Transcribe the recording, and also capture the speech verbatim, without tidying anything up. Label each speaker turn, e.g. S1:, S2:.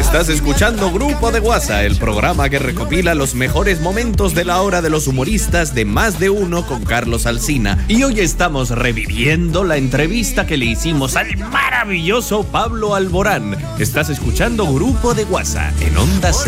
S1: Estás escuchando Grupo de WhatsApp, el programa que recopila los mejores momentos de la hora de los humoristas de Más de Uno con Carlos Alsina. Y hoy estamos reviviendo la entrevista que le hicimos al maravilloso Pablo Alborán. Estás escuchando Grupo de WhatsApp en Onda Cero.